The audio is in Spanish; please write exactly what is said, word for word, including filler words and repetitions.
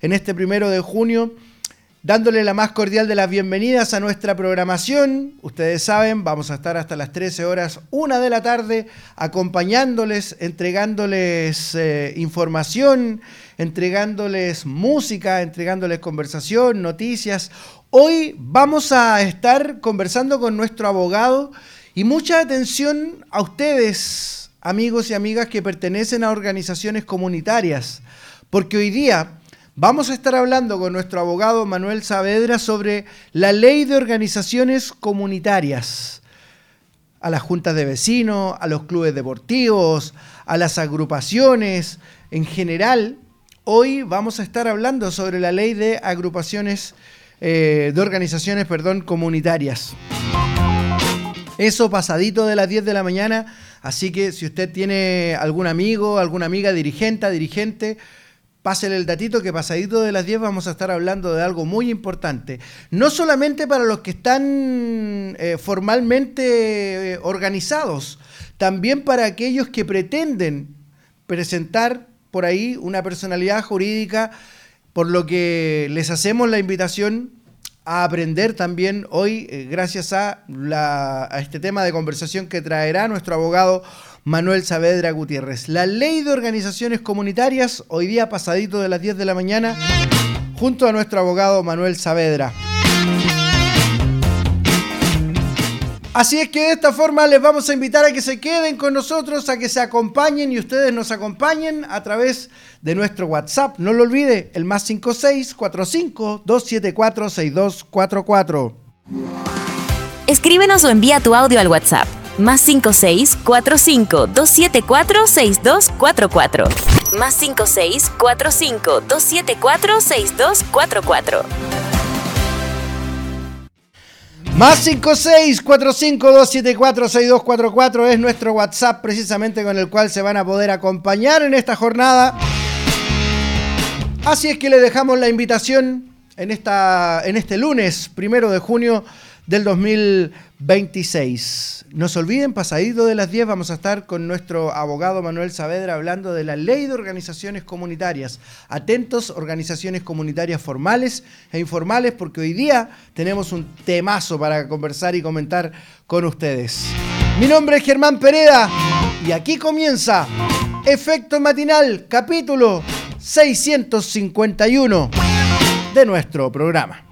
en este primero de junio, dándole la más cordial de las bienvenidas a nuestra programación. Ustedes saben, vamos a estar hasta las trece horas, una de la tarde, acompañándoles, entregándoles eh, información, entregándoles música, entregándoles conversación, noticias. Hoy vamos a estar conversando con nuestro abogado y mucha atención a ustedes, amigos y amigas que pertenecen a organizaciones comunitarias, porque hoy día vamos a estar hablando con nuestro abogado Manuel Saavedra sobre la ley de organizaciones comunitarias. A las juntas de vecinos, a los clubes deportivos, a las agrupaciones en general. Hoy vamos a estar hablando sobre la ley de agrupaciones, eh, de organizaciones, perdón, comunitarias. Eso pasadito de las diez de la mañana, así que si usted tiene algún amigo, alguna amiga dirigente, dirigente, pásele el datito que pasadito de las diez vamos a estar hablando de algo muy importante. No solamente para los que están eh, formalmente eh, organizados, también para aquellos que pretenden presentar por ahí una personalidad jurídica, por lo que les hacemos la invitación a aprender también hoy, eh, gracias a, la, a este tema de conversación que traerá nuestro abogado Manuel Saavedra Gutiérrez. La ley de organizaciones comunitarias, hoy día pasadito de las diez de la mañana, junto a nuestro abogado Manuel Saavedra. Así es que de esta forma les vamos a invitar a que se queden con nosotros, a que se acompañen y ustedes nos acompañen a través de nuestro WhatsApp. No lo olvide, el más cinco seis cuatro cinco dos siete cuatro seis dos cuatro cuatro. Escríbenos o envía tu audio al WhatsApp. Más cinco seis cuatro cinco dos siete cuatro seis dos cuatro cuatro. Más cinco seis cuatro cinco dos siete cuatro seis dos cuatro cuatro. Más cinco seis cuatro cinco dos siete cuatro seis dos cuatro cuatro es nuestro WhatsApp, precisamente con el cual se van a poder acompañar en esta jornada. Así es que le dejamos la invitación en, esta, en este lunes, primero de junio del dos mil veintiséis. No se olviden, pasadito de las diez vamos a estar con nuestro abogado Manuel Saavedra hablando de la ley de organizaciones comunitarias. Atentos, organizaciones comunitarias formales e informales, porque hoy día tenemos un temazo para conversar y comentar con ustedes. Mi nombre es Germán Pereda y aquí comienza Efecto Matinal, capítulo seiscientos cincuenta y uno de nuestro programa.